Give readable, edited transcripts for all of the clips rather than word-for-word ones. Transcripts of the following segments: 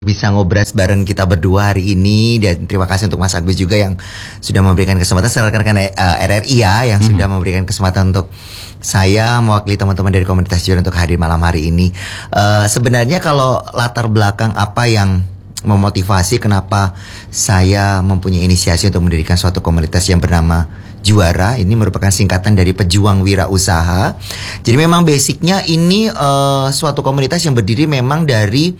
bisa ngobras bareng kita berdua hari ini. Dan terima kasih untuk Mas Agus juga yang sudah memberikan kesempatan, rekan-rekan RRI ya, yang sudah memberikan kesempatan untuk saya mewakili teman-teman dari komunitas Juara untuk hadir malam hari ini. Sebenarnya kalau latar belakang apa yang memotivasi kenapa saya mempunyai inisiasi untuk mendirikan suatu komunitas yang bernama Juara, ini merupakan singkatan dari Pejuang Wirausaha. Jadi memang basicnya ini suatu komunitas yang berdiri memang dari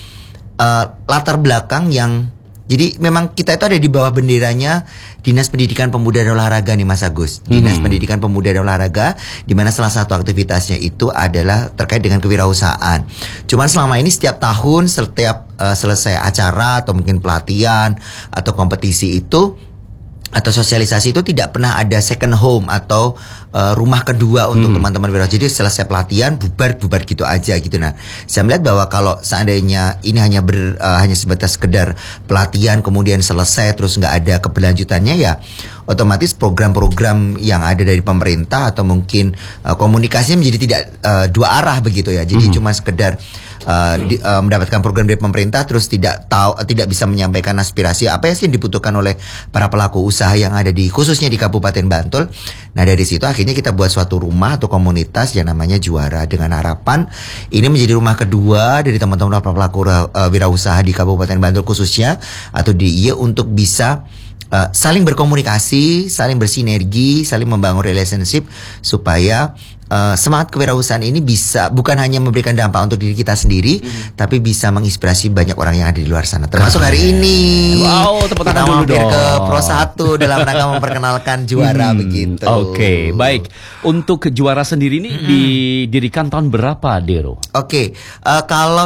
latar belakang yang, jadi memang kita itu ada di bawah benderanya Dinas Pendidikan Pemuda dan Olahraga nih Mas Agus. Dinas Pendidikan Pemuda dan Olahraga, di mana salah satu aktivitasnya itu adalah terkait dengan kewirausahaan. Cuman selama ini setiap tahun, setiap selesai acara atau mungkin pelatihan atau kompetisi itu atau sosialisasi itu tidak pernah ada second home atau rumah kedua untuk teman-teman wirausaha. Jadi selesai pelatihan bubar gitu aja gitu. Nah, saya melihat bahwa kalau seandainya ini hanya sebatas sekedar pelatihan kemudian selesai terus nggak ada keberlanjutannya, ya otomatis program-program yang ada dari pemerintah atau mungkin komunikasinya menjadi tidak dua arah begitu ya. Jadi cuma sekedar mendapatkan program dari pemerintah terus tidak bisa menyampaikan aspirasi apa yang dibutuhkan oleh para pelaku usaha yang ada khususnya di Kabupaten Bantul. Nah, dari situ akhirnya kita buat suatu rumah atau komunitas yang namanya Juara, dengan harapan ini menjadi rumah kedua dari teman-teman pelaku wirausaha di Kabupaten Bantul khususnya atau di IE untuk bisa saling berkomunikasi, saling bersinergi, saling membangun relationship supaya semangat kewirausahaan ini bisa bukan hanya memberikan dampak untuk diri kita sendiri, tapi bisa menginspirasi banyak orang yang ada di luar sana. Termasuk hari ini. Wow, tepuk tangan dulu dong. Ke Pro 1 dalam rangka memperkenalkan Juara begitu. Oke, baik. Untuk Juara sendiri ini didirikan tahun berapa, Dero? Oke, kalau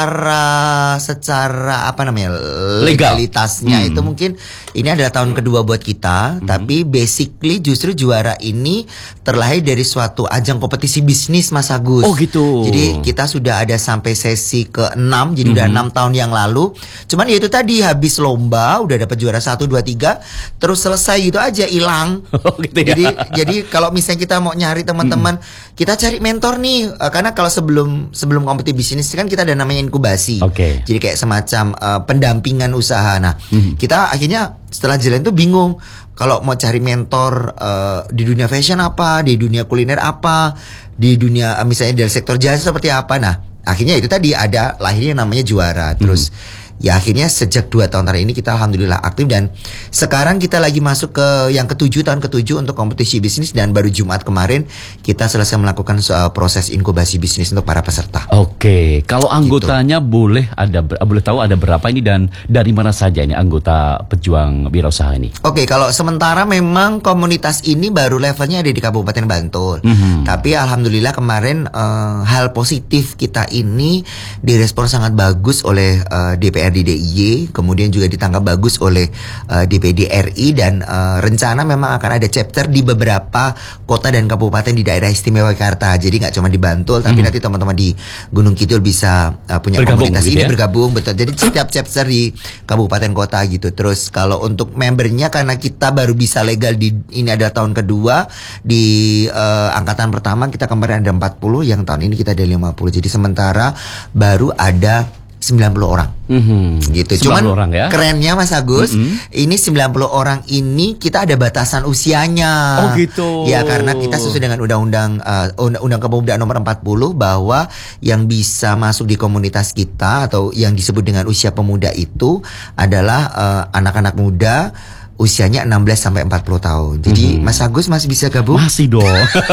secara apa namanya legalitasnya itu mungkin ini adalah tahun kedua buat kita, tapi basically justru Juara ini terlahir dari suatu ajang kompetisi bisnis Mas Agus. Oh gitu. Jadi kita sudah ada sampai sesi ke-6, jadi udah 6 tahun yang lalu. Cuman ya itu tadi habis lomba udah dapat juara 1 2 3 terus selesai gitu aja hilang. Oh gitu ya. Jadi kalau misalnya kita mau nyari teman-teman, kita cari mentor nih, karena kalau sebelum kompetisi bisnis kan kita ada namanya inkubasi. Oke. Jadi kayak semacam pendampingan usaha. Nah, kita akhirnya setelah jalan itu bingung kalau mau cari mentor di dunia fashion apa, di dunia kuliner apa, di dunia misalnya dari sektor jasa seperti apa. Nah, akhirnya itu tadi ada lahirnya yang namanya Juara. Terus ya akhirnya sejak 2 tahun terakhir ini kita alhamdulillah aktif, dan sekarang kita lagi masuk ke yang tahun ke-7 untuk kompetisi bisnis, dan baru Jumat kemarin kita selesai melakukan proses inkubasi bisnis untuk para peserta. Oke, kalau anggotanya boleh tahu ada berapa ini dan dari mana saja ini anggota Pejuang Wirausaha ini? Oke, kalau sementara memang komunitas ini baru levelnya ada di Kabupaten Bantul. Tapi alhamdulillah kemarin hal positif kita ini direspon sangat bagus oleh DPRD DIY, kemudian juga ditangkap bagus oleh DPD RI, dan rencana memang akan ada chapter di beberapa kota dan kabupaten di daerah istimewa Jakarta. Jadi nggak cuma di Bantul, tapi nanti teman-teman di Gunung Kidul bisa punya komunitas ini bergabung, betul. Jadi setiap chapter di kabupaten kota gitu. Terus kalau untuk membernya, karena kita baru bisa legal ini adalah tahun kedua di angkatan pertama, kita kemarin ada 40, yang tahun ini kita ada 50. Jadi sementara baru ada 90 orang gitu. Cuman orang, ya? Kerennya Mas Agus, ini 90 orang ini kita ada batasan usianya. Oh gitu. Ya, karena kita sesuai dengan undang-undang Kepemudaan nomor 40 bahwa yang bisa masuk di komunitas kita atau yang disebut dengan usia pemuda itu adalah anak-anak muda usianya 16 sampai 40 tahun. Jadi Mas Agus masih bisa gabung? Masih dong.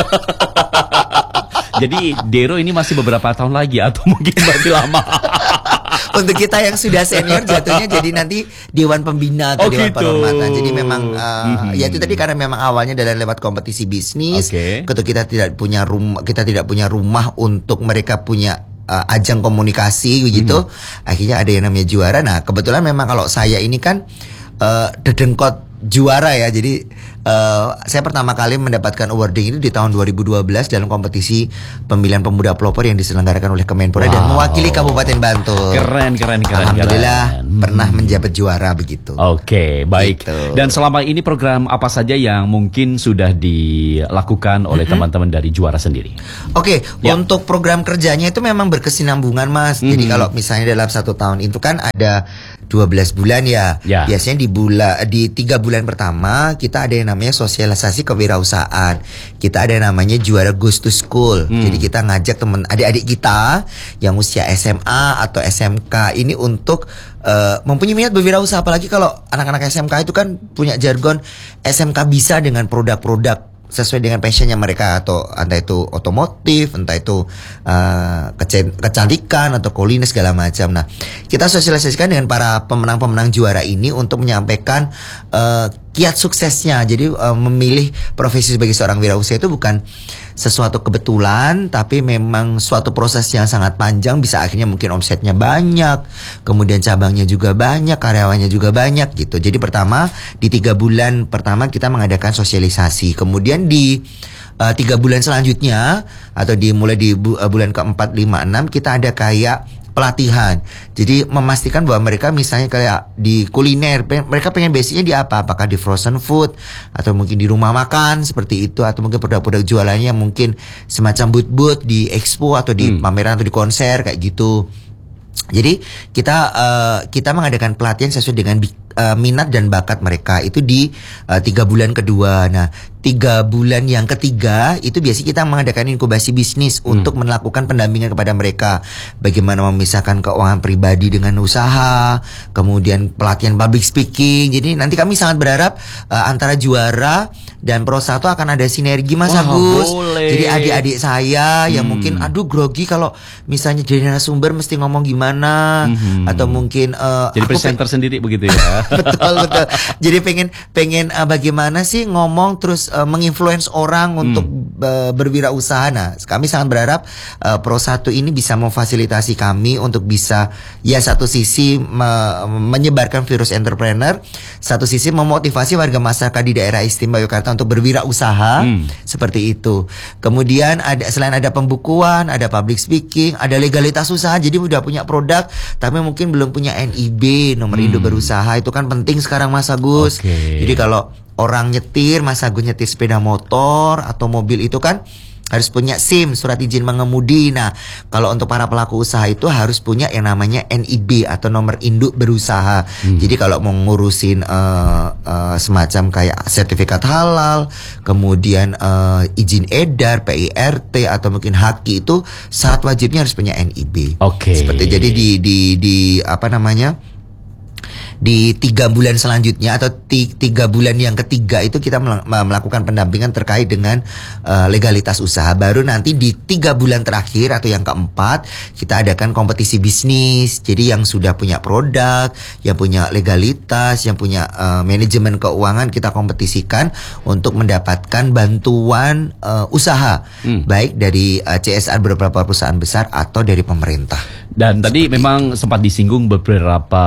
Jadi Dero ini masih beberapa tahun lagi atau mungkin masih lama? Untuk kita yang sudah senior jatuhnya jadi nanti Dewan Pembina atau Dewan Penghormatan. Jadi memang ya itu tadi, karena memang awalnya adalah lewat kompetisi bisnis. Ketika kita tidak punya rumah untuk mereka punya ajang komunikasi begitu. Akhirnya ada yang namanya Juara. Nah, kebetulan memang kalau saya ini kan dedengkot Juara ya. Jadi saya pertama kali mendapatkan awarding itu di tahun 2012 dalam kompetisi pemilihan pemuda pelopor yang diselenggarakan oleh Kemenpora dan mewakili Kabupaten Bantul. Keren. Alhamdulillah pernah menjabat juara begitu. Oke, baik. Gitu. Dan selama ini program apa saja yang mungkin sudah dilakukan oleh teman-teman dari Juara sendiri? Oke, Ya. untuk program kerjanya itu memang berkesinambungan, Mas. Jadi kalau misalnya dalam 1 tahun itu kan ada 12 bulan ya. Ya. Biasanya di 3 bulan pertama kita ada yang namanya sosialisasi kewirausahaan. Kita ada yang namanya Juara Goes to School. Jadi kita ngajak teman adik-adik kita yang usia SMA atau SMK ini untuk mempunyai minat berwirausaha. Apalagi kalau anak-anak SMK itu kan punya jargon SMK bisa dengan produk-produk sesuai dengan passionnya mereka, atau entah itu otomotif, entah itu kecantikan atau kuliner segala macam. Nah, kita sosialisasikan dengan para pemenang-pemenang juara ini untuk menyampaikan kiat suksesnya. Jadi memilih profesi sebagai seorang wirausaha itu bukan sesuatu kebetulan, tapi memang suatu proses yang sangat panjang. Bisa akhirnya mungkin omsetnya banyak, kemudian cabangnya juga banyak, karyawannya juga banyak gitu. Jadi pertama di 3 bulan pertama kita mengadakan sosialisasi, kemudian di 3 bulan selanjutnya atau mulai di bulan ke-4, 5, 6 kita ada kayak pelatihan. Jadi memastikan bahwa mereka misalnya kayak di kuliner, mereka pengen basicnya di apa? Apakah di frozen food atau mungkin di rumah makan seperti itu, atau mungkin produk-produk jualannya mungkin semacam booth-booth di expo atau di pameran atau di konser kayak gitu. Jadi kita mengadakan pelatihan sesuai dengan minat dan bakat mereka itu di 3 bulan kedua. Nah, 3 bulan yang ketiga itu biasanya kita mengadakan inkubasi bisnis untuk melakukan pendampingan kepada mereka. Bagaimana memisahkan keuangan pribadi dengan usaha, kemudian pelatihan public speaking. Jadi nanti kami sangat berharap antara juara dan Pro 1 akan ada sinergi, Mas Agus. Boleh. Jadi adik-adik saya yang mungkin aduh grogi kalau misalnya jadi narasumber mesti ngomong gimana, atau mungkin Jadi presenter sendiri begitu ya. betul. Jadi pengen bagaimana sih ngomong terus menginfluence orang untuk berwirausaha. Nah, kami sangat berharap Pro 1 ini bisa memfasilitasi kami untuk bisa ya satu sisi menyebarkan virus entrepreneur, satu sisi memotivasi warga masyarakat di daerah istimewa Yogyakarta untuk berwirausaha seperti itu. Kemudian selain ada pembukuan, ada public speaking, ada legalitas usaha. Jadi udah punya produk tapi mungkin belum punya NIB, nomor induk berusaha. Itu kan penting sekarang, Mas Agus. Jadi kalau orang nyetir, Mas Agus nyetir sepeda motor atau mobil itu kan harus punya SIM, surat izin mengemudi. Nah, kalau untuk para pelaku usaha itu harus punya yang namanya NIB atau nomor induk berusaha. Jadi kalau mau ngurusin semacam kayak sertifikat halal, kemudian izin edar, PIRT atau mungkin HAKI itu syarat wajibnya harus punya NIB. Seperti jadi di apa namanya? Di 3 bulan selanjutnya atau 3 bulan yang ketiga itu kita melakukan pendampingan terkait dengan legalitas usaha. Baru nanti di 3 bulan terakhir atau yang keempat kita adakan kompetisi bisnis. Jadi yang sudah punya produk, yang punya legalitas, yang punya manajemen keuangan kita kompetisikan untuk mendapatkan bantuan usaha, baik dari CSR beberapa perusahaan besar atau dari pemerintah. Dan tadi memang sempat disinggung beberapa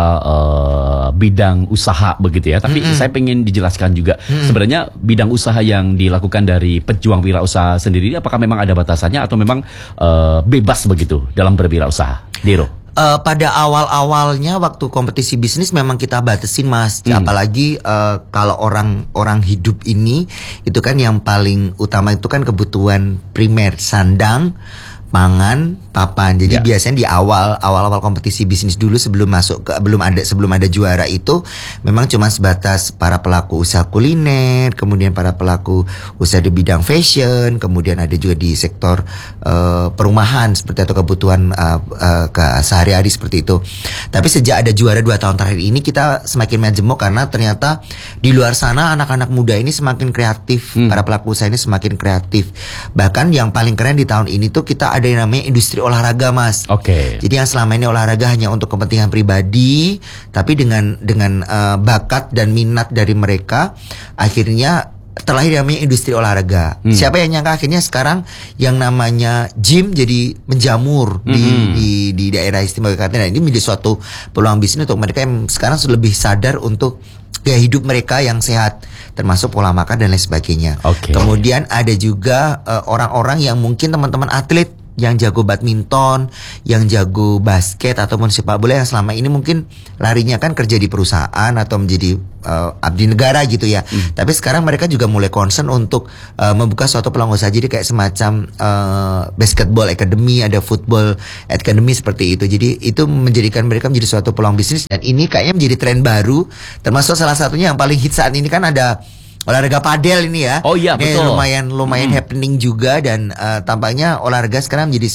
bidang usaha begitu ya. Tapi saya pengen dijelaskan juga sebenarnya bidang usaha yang dilakukan dari pejuang wirausaha sendiri apakah memang ada batasannya atau memang bebas begitu dalam berwirausaha, Diro? Pada awal-awalnya waktu kompetisi bisnis memang kita batasin, Mas. Apalagi kalau orang hidup ini itu kan yang paling utama itu kan kebutuhan primer, sandang, pangan, papan. Jadi biasanya di awal kompetisi bisnis dulu sebelum ada juara itu memang cuma sebatas para pelaku usaha kuliner, kemudian para pelaku usaha di bidang fashion, kemudian ada juga di sektor perumahan seperti atau kebutuhan sehari-hari seperti itu. Tapi sejak ada juara 2 tahun terakhir ini kita semakin majemuk karena ternyata di luar sana anak-anak muda ini semakin kreatif, para pelaku usaha ini semakin kreatif. Bahkan yang paling keren di tahun ini tuh kita ada yang namanya industri olahraga, Mas. Jadi yang selama ini olahraga hanya untuk kepentingan pribadi, tapi dengan bakat dan minat dari mereka, akhirnya terlahir namanya industri olahraga. Siapa yang nyangka akhirnya sekarang yang namanya gym jadi menjamur di daerah istimewa Yogyakarta. Nah, ini menjadi suatu peluang bisnis untuk mereka yang sekarang sudah lebih sadar untuk gaya hidup mereka yang sehat, termasuk pola makan dan lain sebagainya. Kemudian ada juga orang-orang yang mungkin teman-teman atlet yang jago badminton, yang jago basket ataupun sepak bola yang selama ini mungkin larinya kan kerja di perusahaan atau menjadi abdi negara gitu ya. Tapi sekarang mereka juga mulai concern untuk membuka suatu peluang usaha. Jadi kayak semacam basketball academy, ada football academy seperti itu. Jadi itu menjadikan mereka menjadi suatu peluang bisnis, dan ini kayaknya menjadi tren baru. Termasuk salah satunya yang paling hit saat ini kan ada olahraga padel ini ya. Oh iya, ini betul. lumayan happening juga, dan tampaknya olahraga sekarang menjadi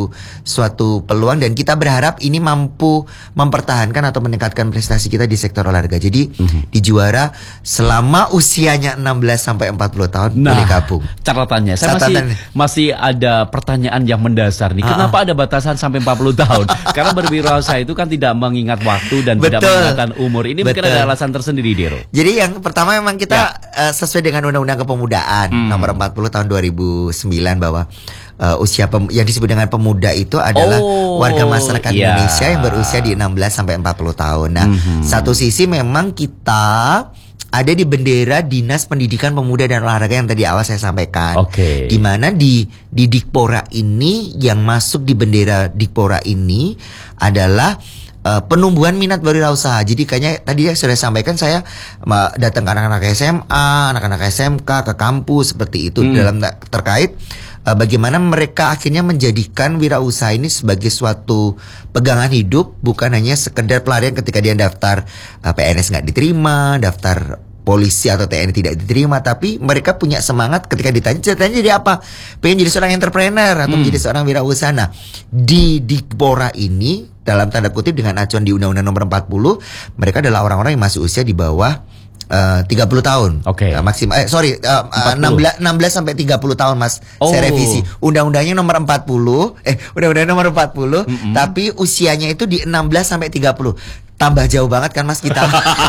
suatu peluang, dan kita berharap ini mampu mempertahankan atau meningkatkan prestasi kita di sektor olahraga. Jadi di juara selama usianya 16 sampai 40 tahun boleh gabung. Catatannya saya masih ada pertanyaan yang mendasar nih. Kenapa ada batasan sampai 40 tahun? Karena berwirausaha itu kan tidak mengingat waktu dan tidak mengingat umur. Ini mungkin ada alasan tersendiri, Dero. Jadi yang pertama memang kita sesuai dengan Undang-Undang Kepemudaan nomor 40 tahun 2009 bahwa usia yang disebut dengan pemuda itu adalah warga masyarakat Indonesia yang berusia di 16 sampai 40 tahun. Nah, satu sisi memang kita ada di bendera Dinas Pendidikan Pemuda dan Olahraga yang tadi awal saya sampaikan. Di mana di Dikpora ini, yang masuk di bendera Dikpora ini adalah penumbuhan minat berwirausaha. Jadi kayaknya tadi sudah sampaikan, saya datang ke anak-anak SMA, anak-anak SMK, ke kampus seperti itu dalam terkait bagaimana mereka akhirnya menjadikan wirausaha ini sebagai suatu pegangan hidup, bukan hanya sekedar pelarian ketika dia daftar PNS nggak diterima, daftar polisi atau TNI tidak diterima, tapi mereka punya semangat ketika ditanya ceritanya jadi apa, pengen jadi seorang entrepreneur atau menjadi seorang wirausaha. Nah, di Dikpora ini dalam tanda kutip dengan acuan di Undang-Undang Nomor 40, mereka adalah orang-orang yang masih usia di bawah 30 tahun. Maksimal 16 sampai 30 tahun, Mas. Saya revisi. Undang-undangnya nomor 40, Undang-undang nomor 40, tapi usianya itu di 16 sampai 30. Tambah jauh banget kan, Mas, kita.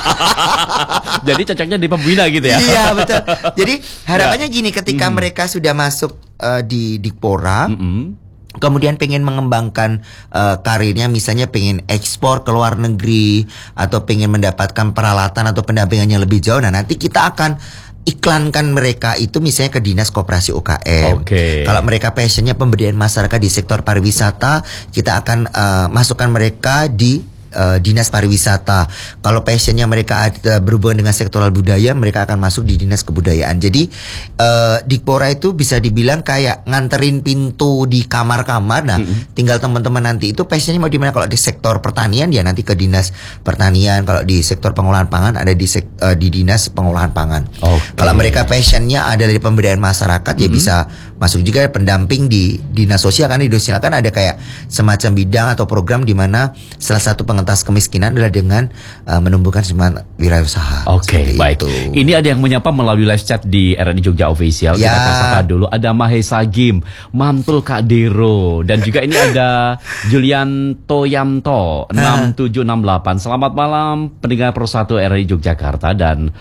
Jadi cocoknya di pembina gitu ya. Iya, betul. Jadi harapannya gini, ketika mereka sudah masuk di Dikpora, kemudian pengen mengembangkan karirnya, misalnya pengen ekspor ke luar negeri atau pengen mendapatkan peralatan atau pendampingan yang lebih jauh, nah nanti kita akan iklankan mereka itu misalnya ke Dinas Koperasi UKM. Kalau mereka passionnya pemberdayaan masyarakat di sektor pariwisata, kita akan masukkan mereka di Dinas Pariwisata. Kalau passionnya mereka ada berhubungan dengan sektoral budaya, mereka akan masuk di Dinas Kebudayaan. Jadi Dikpora itu bisa dibilang kayak nganterin pintu di kamar-kamar. Nah, tinggal teman-teman nanti itu passionnya mau di mana. Kalau di sektor pertanian ya nanti ke Dinas Pertanian. Kalau di sektor pengolahan pangan ada di Dinas Pengolahan Pangan. Kalau mereka passionnya ada di pemberdayaan masyarakat, ya bisa masuk juga pendamping di Dinas Sosial. Kan di Dinas Sosial kan ada kayak semacam bidang atau program di mana salah satu pengentas kemiskinan adalah dengan menumbuhkan semangat wirausaha. Baik. Ini ada yang menyapa melalui live chat di RRI Jogja Official. Kita akan sapa dulu. Ada Mahesa Gim, mantul Kak Dero, dan juga ini ada Julian Toyanto 6768. Selamat malam pendengar Pro 1 RRI Yogyakarta dan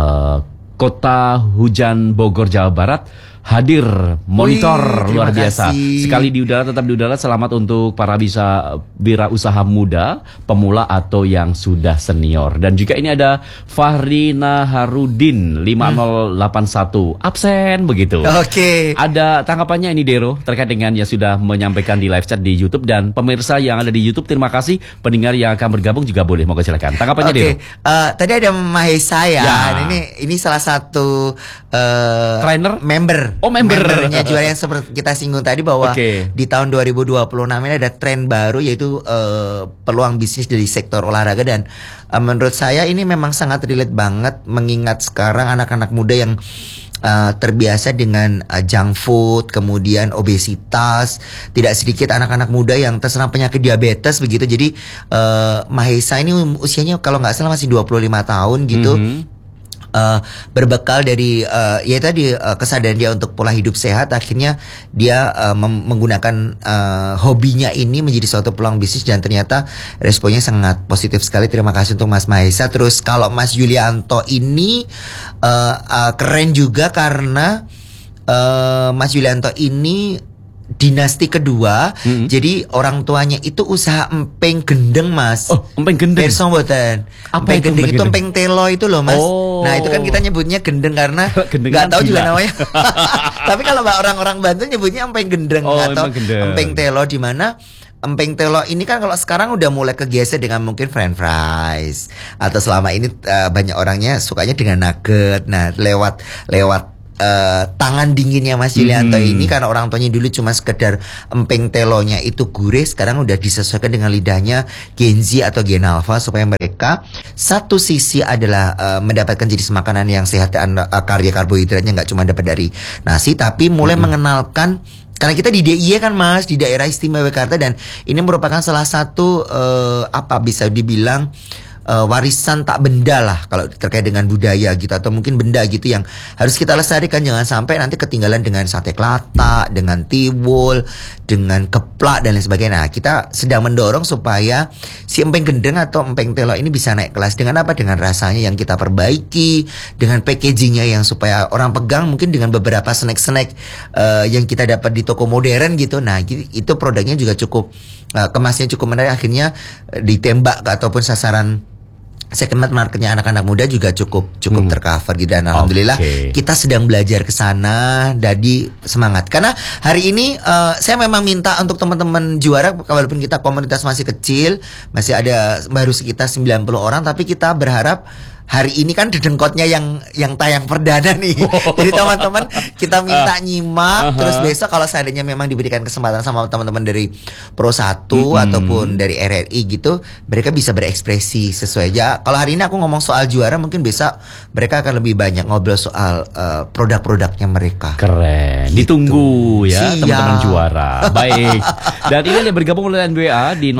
Kota Hujan Bogor Jawa Barat. Hadir monitor luar biasa sekali di udara, tetap di udara. Selamat untuk para wirausaha muda, pemula atau yang sudah senior. Dan juga ini ada Fahri Naharudin 5081 absen begitu. Ada tanggapannya ini, Dero, terkait dengan yang sudah menyampaikan di live chat di YouTube, dan pemirsa yang ada di YouTube terima kasih, pendengar yang akan bergabung juga boleh, monggo silakan tanggapannya, Dero. Tadi ada Mahesa ya. Ini salah satu trainer member. Membernya juara yang seperti kita singgung tadi, bahwa di tahun 2026 ini ada tren baru, yaitu peluang bisnis dari sektor olahraga. Dan menurut saya ini memang sangat relate banget, mengingat sekarang anak-anak muda yang terbiasa dengan junk food, kemudian obesitas. Tidak sedikit anak-anak muda yang terserang penyakit diabetes begitu. Jadi Mahesa ini usianya kalau nggak salah masih 25 tahun gitu. Berbekal dari ya tadi kesadaran dia untuk pola hidup sehat, akhirnya dia menggunakan hobinya ini menjadi suatu peluang bisnis, dan ternyata responnya sangat positif sekali. Terima kasih untuk Mas Mahesa. Terus kalau Mas Yulianto ini keren juga, karena Mas Yulianto ini dinasti kedua. Jadi orang tuanya itu usaha empeng gendeng, Mas. Oh, empeng gendeng. Perso mboten. Apa itu Empeng gendeng empeng itu gendeng? empeng telo itu loh, Mas. Oh. Nah, itu kan kita nyebutnya gendeng karena Gendeng nggak kan tahu juga gila. namanya. Tapi kalau orang-orang Banten nyebutnya empeng gendeng Oh, atau empeng gendeng. empeng telo, di mana empeng telo ini kan kalau sekarang udah mulai kegeser dengan mungkin french fries, atau selama ini banyak orangnya sukanya dengan nugget. Nah, lewat tangan dinginnya Mas Yulianto ini, karena orang tuanya dulu cuma sekedar empeng telonya itu gurih, sekarang udah disesuaikan dengan lidahnya Gen Z atau Gen Alpha, supaya mereka satu sisi adalah mendapatkan jenis makanan yang sehat dan karya karbohidratnya nggak cuma dapat dari nasi, tapi mulai mengenalkan. Karena kita di DIY kan, Mas, di daerah istimewa Yogyakarta, dan ini merupakan salah satu bisa dibilang warisan tak benda lah kalau terkait dengan budaya gitu, atau mungkin benda gitu yang harus kita lestarikan, jangan sampai nanti ketinggalan dengan sate kelata, dengan tiwul, dengan keplak dan lain sebagainya. Nah, kita sedang mendorong supaya si empeng gendeng atau empeng telo ini bisa naik kelas. Dengan apa? Dengan rasanya yang kita perbaiki, dengan packagingnya yang supaya orang pegang, mungkin dengan beberapa snack-snack yang kita dapat di toko modern gitu. Nah, itu produknya juga cukup kemasnya cukup menarik, akhirnya ditembak ataupun sasaran segmen marketnya anak-anak muda juga cukup tercover gitu, dan alhamdulillah kita sedang belajar ke sana. Jadi semangat, karena hari ini saya memang minta untuk teman-teman juara, walaupun kita komunitas masih kecil, masih ada baru sekitar 90 orang, tapi kita berharap hari ini kan dedengkotnya yang tayang perdana nih. Jadi teman-teman kita minta nyimak, terus besok kalau seandainya memang diberikan kesempatan sama teman-teman dari Pro 1 ataupun dari RRI gitu, mereka bisa berekspresi sesuai aja. Kalau hari ini aku ngomong soal juara, mungkin besok mereka akan lebih banyak ngobrol soal produk-produknya mereka. Keren. Ditunggu ya Siap. teman-teman juara. Baik. Dan ini yang bergabung oleh NWA di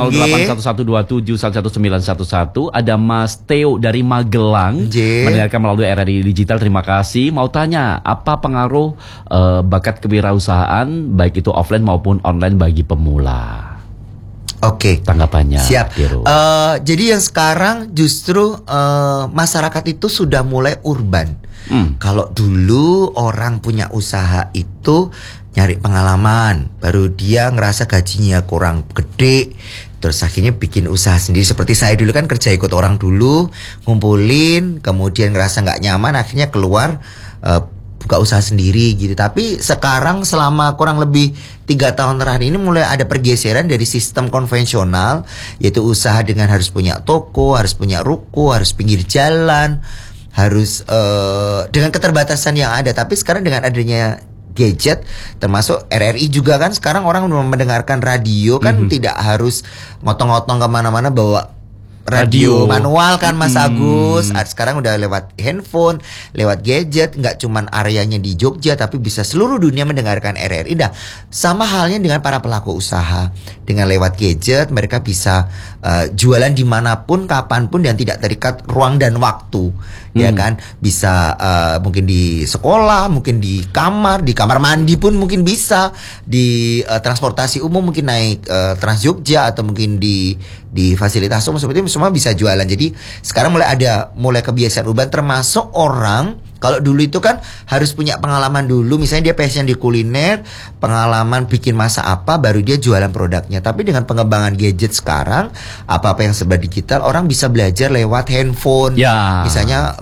081127111111. Ada Mas Theo dari Magelang, mendengarkan melalui RRI Digital. Terima kasih. Mau tanya, apa pengaruh bakat kewirausahaan baik itu offline maupun online bagi pemula? Oke. Tanggapannya. Siap. Jadi yang sekarang justru masyarakat itu sudah mulai urban. Kalau dulu orang punya usaha itu nyari pengalaman, baru dia ngerasa gajinya kurang gede, terus akhirnya bikin usaha sendiri. Seperti saya dulu kan kerja ikut orang dulu, ngumpulin, kemudian ngerasa nggak nyaman, akhirnya keluar buka usaha sendiri gitu. Tapi sekarang selama kurang lebih 3 tahun terakhir ini mulai ada pergeseran dari sistem konvensional, yaitu usaha dengan harus punya toko, harus punya ruko, harus pinggir jalan, harus dengan keterbatasan yang ada. Tapi sekarang dengan adanya gadget, termasuk RRI juga kan, sekarang orang mendengarkan radio kan tidak harus ngotong-ngotong kemana-mana bawa radio manual kan, Mas Agus. Sekarang udah lewat handphone, lewat gadget, nggak cuman areanya di Jogja, tapi bisa seluruh dunia mendengarkan RRI. Dah sama halnya dengan para pelaku usaha, dengan lewat gadget mereka bisa jualan dimanapun, kapanpun, dan tidak terikat ruang dan waktu. Ya kan, bisa mungkin di sekolah, mungkin di kamar mandi pun mungkin bisa, di transportasi umum mungkin naik Trans Jogja, atau mungkin di fasilitas umum seperti itu, semua bisa jualan. Jadi sekarang mulai kebiasaan urban, termasuk orang. Kalau dulu itu kan harus punya pengalaman dulu, misalnya dia passion di kuliner, pengalaman bikin masak apa, baru dia jualan produknya. Tapi dengan pengembangan gadget sekarang, apa-apa yang serba digital, orang bisa belajar lewat handphone. Ya. Misalnya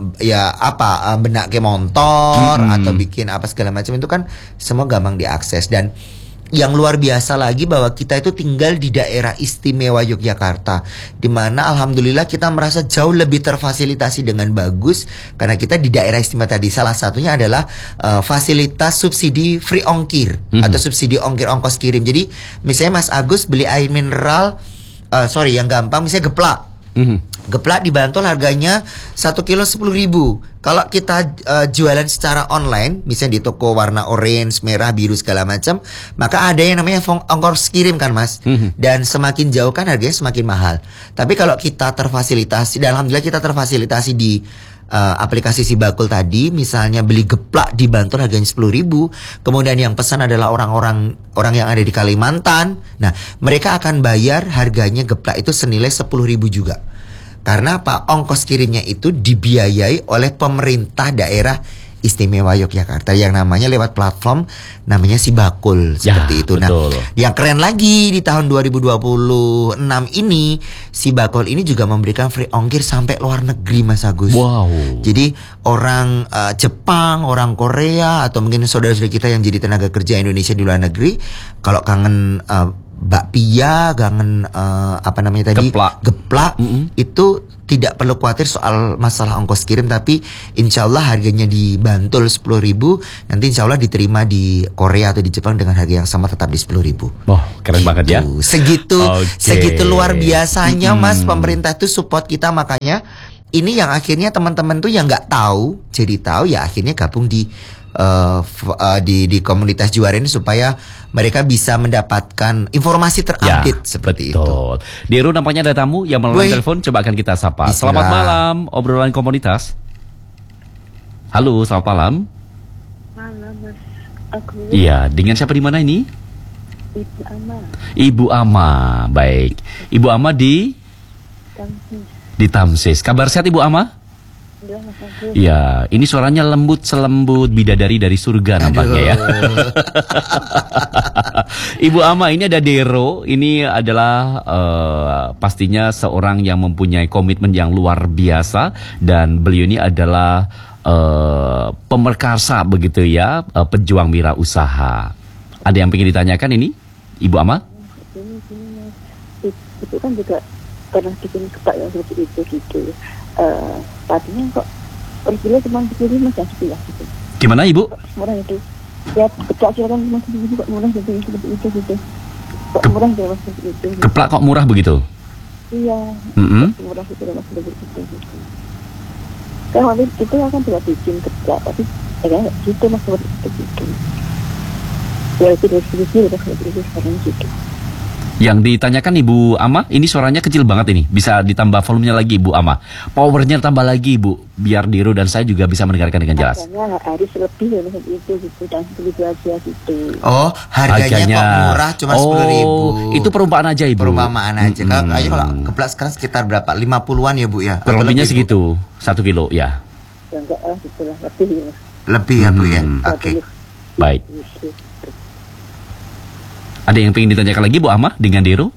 benak ke motor, atau bikin apa segala macam, itu kan semua gampang diakses. Dan yang luar biasa lagi bahwa kita itu tinggal di daerah istimewa Yogyakarta, di mana alhamdulillah kita merasa jauh lebih terfasilitasi dengan bagus, karena kita di daerah istimewa tadi. Salah satunya adalah fasilitas subsidi free ongkir, atau subsidi ongkos kirim. Jadi misalnya Mas Agus beli air mineral, yang gampang misalnya geplak. Geplak di Bantul harganya 1 kilo 10.000. Kalau kita jualan secara online, misalnya di toko warna orange, merah, biru segala macam, maka ada yang namanya ongkos kirim kan, Mas. Dan semakin jauh kan harganya semakin mahal. Tapi kalau kita terfasilitasi, dan alhamdulillah kita terfasilitasi di aplikasi Sibakul tadi, misalnya beli geplak di Bantul harganya 10.000, kemudian yang pesan adalah orang yang ada di Kalimantan. Nah, mereka akan bayar harganya geplak itu senilai 10.000 juga. Karena apa? Ongkos kirimnya itu dibiayai oleh pemerintah daerah istimewa Yogyakarta yang namanya lewat platform namanya Sibakul seperti itu. Betul. Nah, yang keren lagi di tahun 2026 ini Sibakul ini juga memberikan free ongkir sampai luar negeri, Mas Agus. Wow. Jadi orang Jepang, orang Korea atau mungkin saudara-saudara kita yang jadi tenaga kerja Indonesia di luar negeri, kalau kangen bakpia, kangen apa namanya tadi geplak, itu tidak perlu khawatir soal masalah ongkos kirim, tapi insya Allah harganya di Bantul 10.000, nanti insya Allah diterima di Korea atau di Jepang dengan harga yang sama tetap di 10.000. Wah, keren banget ya. Segitu luar biasanya Mas, pemerintah tuh support kita, makanya ini yang akhirnya teman-teman tuh yang nggak tahu jadi tahu ya, akhirnya gabung di komunitas juara ini supaya mereka bisa mendapatkan informasi terupdate seperti betul. Itu. Deru, nampaknya ada tamu yang melalui telepon, coba akan kita sapa. Selamat malam, obrolan komunitas. Halo, selamat malam. Malam, Mas. Iya, dengan siapa di mana ini? Ibu Ama. Ibu Ama, baik. Ibu Ama di Tamsis. Di Tamsis. Kabar sehat Ibu Ama? Iya, ini suaranya lembut selembut bidadari dari surga nampaknya ya. Ibu Ama, ini ada Dero. Ini adalah pastinya seorang yang mempunyai komitmen yang luar biasa, dan beliau ini adalah pemerkasa begitu ya, pejuang wirausaha. Ada yang ingin ditanyakan ini, Ibu Ama? Itu kan juga pernah bikin kepak yang seperti itu gitu. Tadinya kok per kilo cuma segini Mas, yang sebelah gitu. Gimana Ibu? Murah itu. Ya keplak silakan Mas, itu kok murah seperti itu gitu. Kok murah gitu Mas seperti itu. Keplak kok murah begitu? Iya. Murah gitu Mas seperti itu. Kan waktu itu akan tidak bikin keplak, tapi kayak gitu Mas seperti itu. Ya itu dari segi udah seperti itu sekarang gitu. Yang ditanyakan Ibu Ama, ini suaranya kecil banget ini. Bisa ditambah volumenya lagi Ibu Ama. Powernya tambah lagi Ibu, biar Diro dan saya juga bisa mendengarkan dengan jelas. Harganya harus lebih dari itu gitu, dan segitu aja gitu. Oh, harganya kok murah cuma 10.000. Itu perumpamaan aja Ibu. Perumpamaan aja. Kalau geplak sekarang sekitar berapa? 50-an ya Bu ya? Kurang lebihnya segitu, 1 kilo ya. Ya enggak lah, gitu lah, lebih ya. Lebih ya Bu ya? Oke. Baik. Ada yang ingin ditanyakan lagi Bu Ama dengan Dero?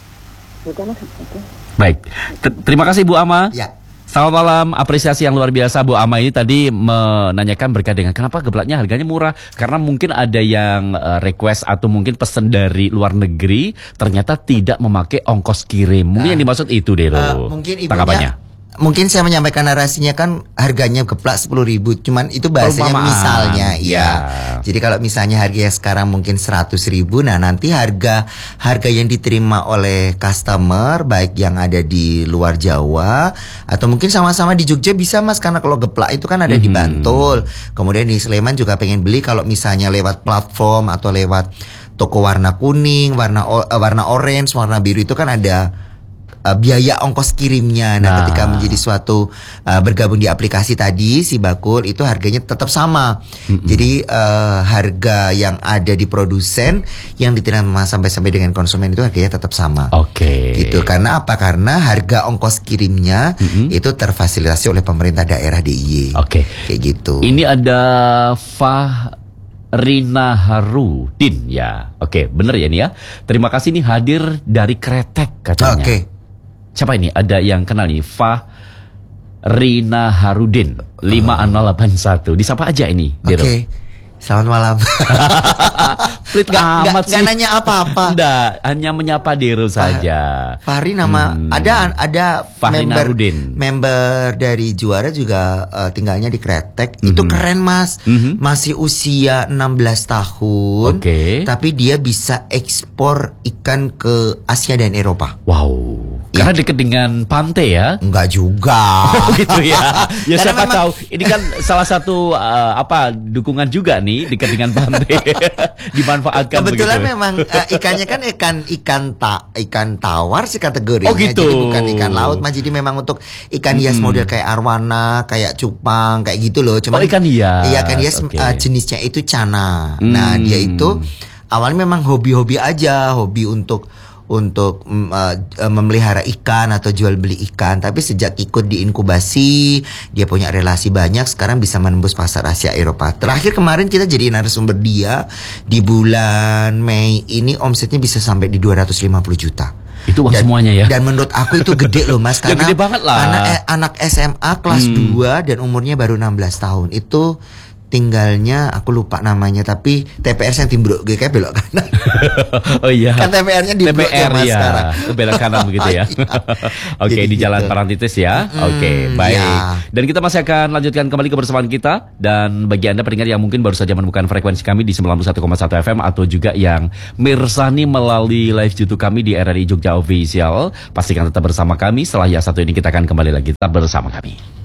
Baik, terima kasih Bu Ama. Ya. Selamat malam, apresiasi yang luar biasa Bu Ama ini tadi menanyakan berkait dengan kenapa geplaknya harganya murah. Karena mungkin ada yang request atau mungkin pesan dari luar negeri ternyata tidak memakai ongkos kirim. Mungkin yang dimaksud itu Dero. Mungkin ibunya. Mungkin saya menyampaikan narasinya kan harganya geplak 10.000, cuman itu bahasanya misalnya, ya. Jadi kalau misalnya harganya sekarang mungkin 100.000, nah nanti harga yang diterima oleh customer baik yang ada di luar Jawa atau mungkin sama-sama di Jogja bisa Mas, karena kalau geplak itu kan ada di Bantul, kemudian di Sleman juga pengen beli, kalau misalnya lewat platform atau lewat toko warna kuning, warna orange, warna biru itu kan ada biaya ongkos kirimnya. Nah, ketika menjadi suatu bergabung di aplikasi tadi Sibakul itu harganya tetap sama. Jadi harga yang ada di produsen yang diterima sampai dengan konsumen itu harganya tetap sama. Gitu. Karena apa? Karena harga ongkos kirimnya itu terfasilitasi oleh pemerintah daerah DIY. Kayak gitu. Ini ada Rina Harudin ya. Bener ya ini ya. Terima kasih nih hadir dari Kretek katanya. Siapa ini? Ada yang kenal nih, Rina Harudin 5081. Disapa aja ini, Dero. Selamat malam. Pelit amat sih. Gak nanya apa-apa. Enggak, hanya menyapa Dero saja. Fahri nama ada member dari juara juga tinggalnya di Kretek. Itu keren Mas. Masih usia 16 tahun. Tapi dia bisa ekspor ikan ke Asia dan Eropa. Wow. Karena dekat dengan pantai ya? Enggak juga. Gitu ya. Ya siapa tahu. Ini kan salah satu dukungan juga nih, dekat dengan pantai. Dimanfaatkan. Kebetulan memang ikannya kan ikan tawar sih kategorinya. Gitu. Jadi bukan ikan laut, Mas. Jadi memang untuk ikan hias model kayak arwana, kayak cupang, kayak gitu loh. Cuman ikan hias. Iya, ikan hias jenisnya itu cana. Nah, dia itu awalnya memang hobi-hobi aja, hobi untuk untuk memelihara ikan atau jual beli ikan. Tapi sejak ikut di inkubasi, dia punya relasi banyak, sekarang bisa menembus pasar Asia Eropa. Terakhir kemarin kita jadi narasumber dia di bulan Mei ini, omsetnya bisa sampai di 250 juta. Itu uang semuanya ya. Dan menurut aku itu gede loh Mas, Ya, karena gede banget lah. anak SMA kelas 2 dan umurnya baru 16 tahun. Itu tinggalnya aku lupa namanya, tapi TPR yang Timbro kayak belok kanan. Oh iya. Kan TPR-nya di blok TPR Mas ya. sekarang. Belok kanan begitu ya. Oke, Jadi di Jalan gitu. Parantitis ya. Oke, baik. ya. Dan kita masih akan lanjutkan kembali kebersamaan kita. Dan bagi Anda pendengar yang mungkin baru saja menemukan frekuensi kami di 91,1 FM atau juga yang mirsani melalui live YouTube kami di RRI Jogja Official, pastikan tetap bersama kami. Setelah yang satu ini kita akan kembali lagi, tetap bersama kami.